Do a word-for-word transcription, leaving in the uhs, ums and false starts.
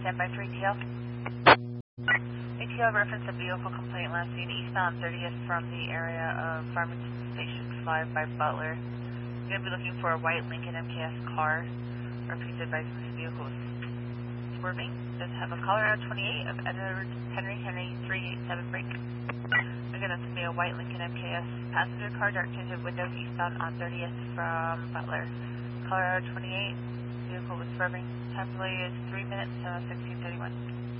stand by three D L. A T L referenced a vehicle complaint last seen eastbound thirtieth from the area of Farmington Station five by Butler. You're going to be looking for a white Lincoln M K S car. Or please advise this vehicle is swerving. Does have a caller out twenty-eight of Edward Henry Henry three eight seven break. Again, that's going to be a white Lincoln M K S passenger car, dark tinted windows eastbound on thirtieth from Butler. Caller out twenty-eight, vehicle was swerving. Time delay is three minutes, uh, sixteen thirty-one.